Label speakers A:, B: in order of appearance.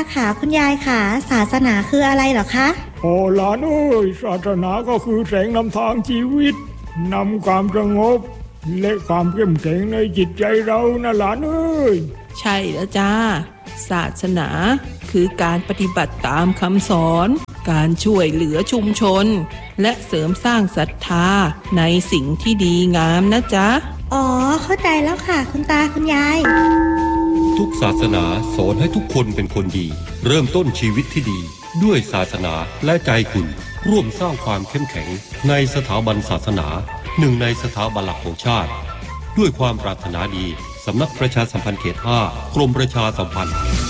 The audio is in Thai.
A: ค่ะคุณยายค่ะศาสนาคืออะไรเหรอคะ
B: โอ้หลานเอ้ยศาสนาก็คือแสงนำทางชีวิตนำความสงบและความเข้มแข็งในจิตใจเรานะหลานเอ้ย
C: ใช่แล้วจ้าศาสนาคือการปฏิบัติตามคำสอนการช่วยเหลือชุมชนและเสริมสร้างศรัทธาในสิ่งที่ดีงามนะจ๊ะ
A: อ๋อเข้าใจแล้วค่ะคุณตาคุณยาย
D: ทุกศาสนาสอนให้ทุกคนเป็นคนดีเริ่มต้นชีวิตที่ดีด้วยศาสนาและใจคุณร่วมสร้างความเข้มแข็งในสถาบันศาสนาหนึ่งในสถาบันหลักของชาติด้วยความปรารถนาดีสำนักประชาสัมพันธ์เขต 5 กรมประชาสัมพันธ์